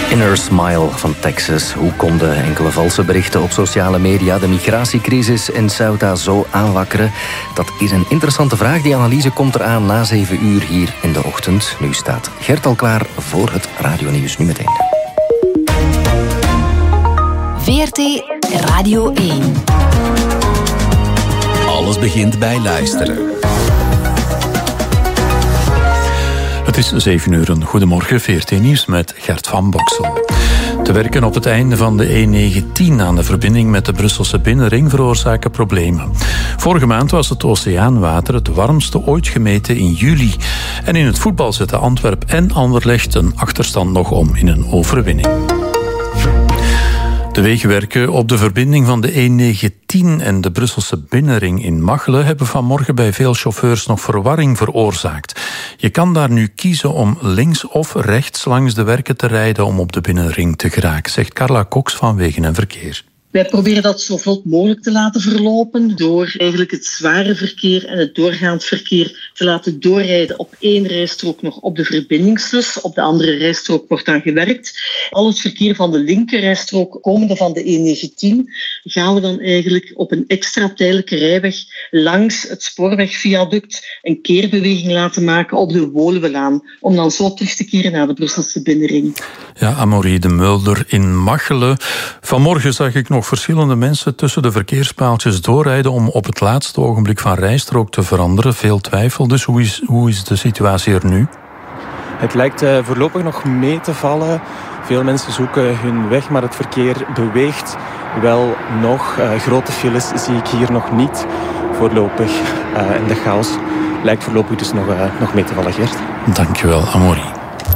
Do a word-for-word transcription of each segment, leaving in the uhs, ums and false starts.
Inner Smile van Texas. Hoe konden enkele valse berichten op sociale media de migratiecrisis in Ceuta zo aanwakkeren? Dat is een interessante vraag. Die analyse komt eraan na zeven uur hier in de ochtend. Nu staat Gert al klaar voor het radionieuws. Nu meteen. V R T Radio één. Alles begint bij luisteren. Het is zeven uur. Goedemorgen, V R T Nieuws met Gert van Boksel. Te werken op het einde van de E negentien aan de verbinding met de Brusselse binnenring veroorzaken problemen. Vorige maand was het oceaanwater het warmste ooit gemeten in juli. En in het voetbal zetten Antwerpen en Anderlecht een achterstand nog om in een overwinning. De wegenwerken op de verbinding van de E negentien en de Brusselse binnenring in Machelen hebben vanmorgen bij veel chauffeurs nog verwarring veroorzaakt. Je kan daar nu kiezen om links of rechts langs de werken te rijden om op de binnenring te geraken, zegt Carla Cox van Wegen en Verkeer. Wij proberen dat zo vlot mogelijk te laten verlopen door eigenlijk het zware verkeer en het doorgaand verkeer te laten doorrijden op één rijstrook nog op de verbindingslus. Op de andere rijstrook wordt dan gewerkt. Al het verkeer van de linkerrijstrook komende van de E negentien gaan we dan eigenlijk op een extra tijdelijke rijweg langs het spoorwegviaduct een keerbeweging laten maken op de Woluwelaan om dan zo terug te keren naar de Brusselse binnenring. Ja, Amaury de Mulder in Machelen. Vanmorgen zag ik nog verschillende mensen tussen de verkeerspaaltjes doorrijden om op het laatste ogenblik van rijstrook te veranderen. Veel twijfel, dus hoe is, hoe is de situatie er nu? Het lijkt uh, voorlopig nog mee te vallen. Veel mensen zoeken hun weg, maar het verkeer beweegt wel nog. Uh, grote files zie ik hier nog niet voorlopig. Uh, en de chaos lijkt voorlopig dus nog, uh, nog mee te vallen, Gert. Dankjewel, Amaury.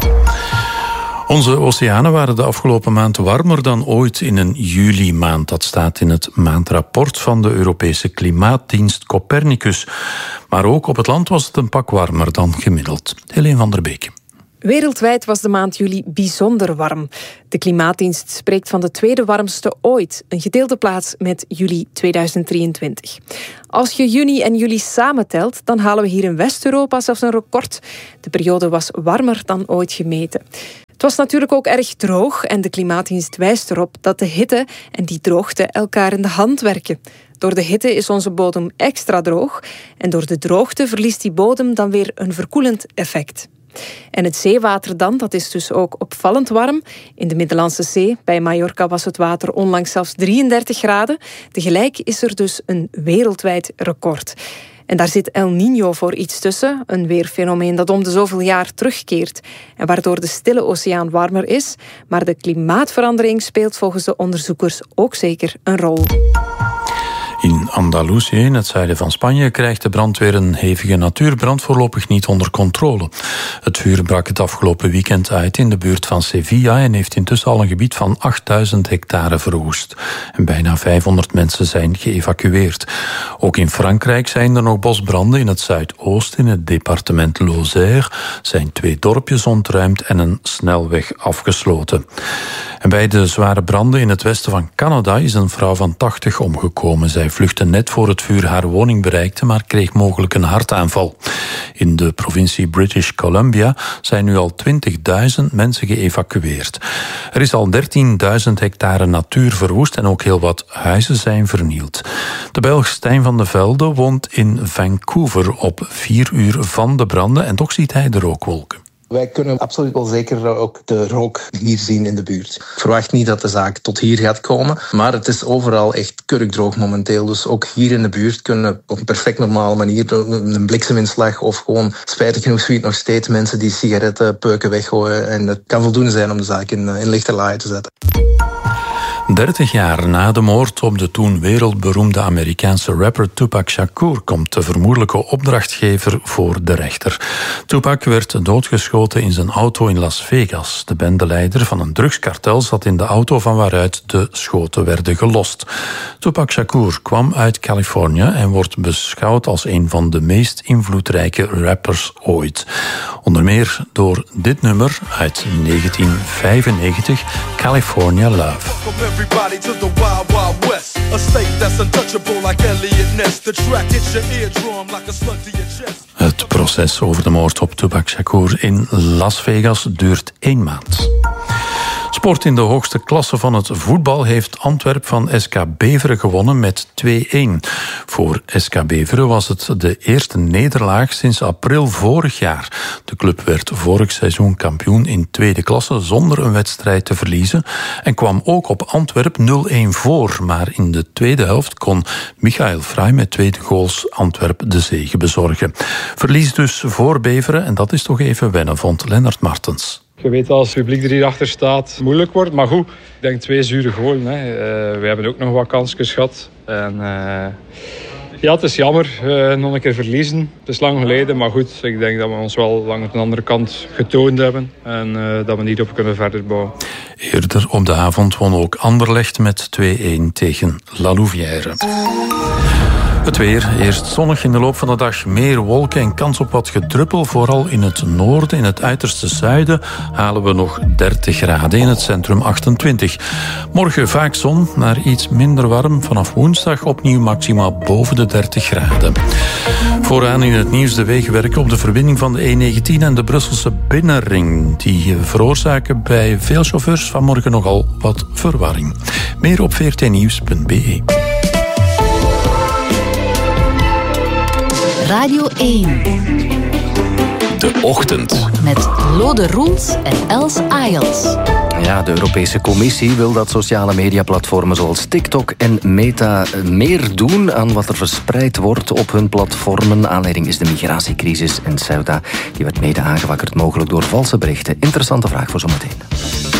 Onze oceanen waren de afgelopen maand warmer dan ooit in een juli-maand. Dat staat in het maandrapport van de Europese klimaatdienst Copernicus. Maar ook op het land was het een pak warmer dan gemiddeld. Helene van der Beek. Wereldwijd was de maand juli bijzonder warm. De klimaatdienst spreekt van de tweede warmste ooit. Een gedeelde plaats met juli tweeduizend drieëntwintig. Als je juni en juli samentelt, dan halen we hier in West-Europa zelfs een record. De periode was warmer dan ooit gemeten. Het was natuurlijk ook erg droog en de klimaatdienst wijst erop dat de hitte en die droogte elkaar in de hand werken. Door de hitte is onze bodem extra droog en door de droogte verliest die bodem dan weer een verkoelend effect. En het zeewater dan, dat is dus ook opvallend warm. In de Middellandse Zee, bij Mallorca, was het water onlangs zelfs drieëndertig graden. Tegelijk is er dus een wereldwijd record. En daar zit El Niño voor iets tussen, een weerfenomeen dat om de zoveel jaar terugkeert en waardoor de Stille Oceaan warmer is. Maar de klimaatverandering speelt volgens de onderzoekers ook zeker een rol. In Andalusië, in het zuiden van Spanje, krijgt de brandweer een hevige natuurbrand voorlopig niet onder controle. Het vuur brak het afgelopen weekend uit in de buurt van Sevilla en heeft intussen al een gebied van achttduizend hectare verwoest. En bijna vijfhonderd mensen zijn geëvacueerd. Ook in Frankrijk zijn er nog bosbranden. In het zuidoosten, in het departement Lozère, zijn twee dorpjes ontruimd en een snelweg afgesloten. En bij de zware branden in het westen van Canada is een vrouw van tachtig omgekomen. Zij vluchtte net voor het vuur haar woning bereikte, maar kreeg mogelijk een hartaanval. In de provincie British Columbia zijn nu al twintigduizend mensen geëvacueerd. Er is al dertienduizend hectare natuur verwoest en ook heel wat huizen zijn vernield. De Belg Stijn van de Velde woont in Vancouver op vier uur van de branden en toch ziet hij de rookwolken. Wij kunnen absoluut wel zeker ook de rook hier zien in de buurt. Ik verwacht niet dat de zaak tot hier gaat komen, maar het is overal echt kurkdroog momenteel. Dus ook hier in de buurt kunnen op een perfect normale manier een blikseminslag of gewoon, spijtig genoeg zie je nog steeds mensen die sigarettenpeuken weggooien. En het kan voldoende zijn om de zaak in, in lichte laai te zetten. dertig jaar na de moord op de toen wereldberoemde Amerikaanse rapper Tupac Shakur komt de vermoedelijke opdrachtgever voor de rechter. Tupac werd doodgeschoten in zijn auto in Las Vegas. De bendeleider van een drugskartel zat in de auto van waaruit de schoten werden gelost. Tupac Shakur kwam uit Californië en wordt beschouwd als een van de meest invloedrijke rappers ooit. Onder meer door dit nummer uit negentien vijfennegentig, California Love. Everybody to the wild, wild west. A state that's untouchable like Elliot Ness. The track hits your eardrum like a slug to your chest. Het proces over de moord op Tupac Shakur in Las Vegas duurt één maand. Sport in de hoogste klasse van het voetbal heeft Antwerp van S K Beveren gewonnen met twee-een. Voor S K Beveren was het de eerste nederlaag sinds april vorig jaar. De club werd vorig seizoen kampioen in tweede klasse zonder een wedstrijd te verliezen en kwam ook op Antwerp nul-een voor. Maar in de tweede helft kon Michael Frey met twee goals Antwerp de zege bezorgen. Verlies dus voor Beveren en dat is toch even wennen, vond Lennart Martens. Je weet als het publiek er hierachter staat, moeilijk wordt. Maar goed, ik denk twee zure goalen. Hè. Uh, we hebben ook nog wat kansjes gehad. En, uh, ja, het is jammer. Uh, nog een keer verliezen. Het is lang geleden, maar goed. Ik denk dat we ons wel lang op de andere kant getoond hebben. En uh, dat we niet op kunnen verder bouwen. Eerder op de avond won ook Anderlecht met twee-een tegen La Louvière. Het weer, eerst zonnig, in de loop van de dag meer wolken en kans op wat gedruppel. Vooral in het noorden, in het uiterste zuiden halen we nog dertig graden, in het centrum achtentwintig. Morgen vaak zon, maar iets minder warm. Vanaf woensdag opnieuw maxima boven de dertig graden. Vooraan in het nieuws de wegenwerken op de verbinding van de E negentien en de Brusselse binnenring. Die veroorzaken bij veel chauffeurs vanmorgen nogal wat verwarring. Meer op v r t nieuws punt b e. Radio één. De ochtend. Met Lode Roels en Els Ayels. Ja, de Europese Commissie wil dat sociale mediaplatformen zoals TikTok en Meta meer doen aan wat er verspreid wordt op hun platformen. Aanleiding is de migratiecrisis in Ceuta. Die werd mede aangewakkerd mogelijk door valse berichten. Interessante vraag voor zometeen.